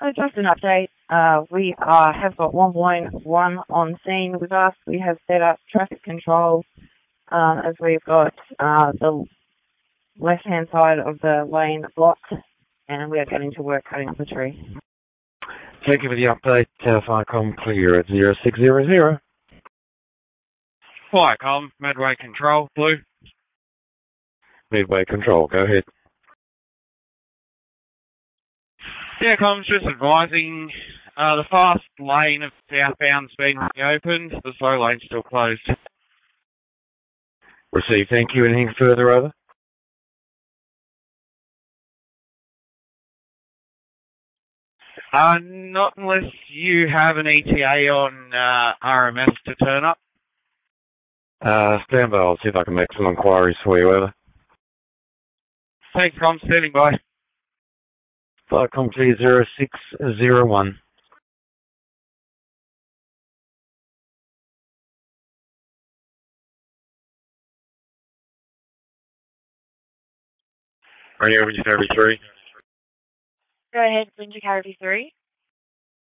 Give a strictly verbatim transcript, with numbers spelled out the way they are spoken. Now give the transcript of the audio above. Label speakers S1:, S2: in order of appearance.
S1: So just an update. Uh, we uh, have got one point one on scene with us. We have set up traffic control uh, as we've got uh, the left-hand side of the lane blocked, and we are getting to work cutting up the tree.
S2: Thank you for the update. Uh, Firecom clear at zero six zero zero.
S3: Firecom, Midway Control, Blue.
S2: Midway Control, go ahead.
S3: Yeah, comms just advising uh, the fast lane of southbound's been reopened, the slow lane's still closed.
S2: Received, thank you. Anything further over?
S3: Uh, not unless you have an E T A on uh, R M S to turn up.
S2: Uh, stand by, I'll see if I can make some inquiries for you, over.
S3: Thanks, comms, standing by.
S2: Firecom clear zero six zero one. Radio Windsor Carry three.
S4: Go ahead, Windsor Carry three.